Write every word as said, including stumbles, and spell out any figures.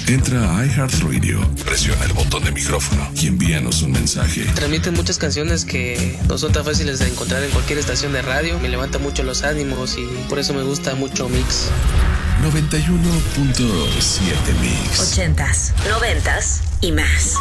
Entra a iHeartRadio, presiona el botón de micrófono y envíanos un mensaje. Transmiten muchas canciones que no son tan fáciles de encontrar en cualquier estación de radio. Me levanta mucho los ánimos y por eso me gusta mucho Mix. noventa y uno punto siete Mix. Ochentas, noventas y más.